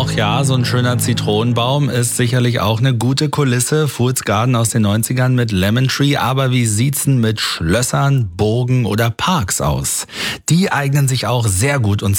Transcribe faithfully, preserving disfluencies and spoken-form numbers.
auch, ja, so ein schöner Zitronenbaum ist sicherlich auch eine gute Kulisse. Fools Garden aus den neunzigern mit Lemon Tree. Aber wie sieht's denn mit Schlössern, Burgen oder Parks aus? Die eignen sich auch sehr gut, und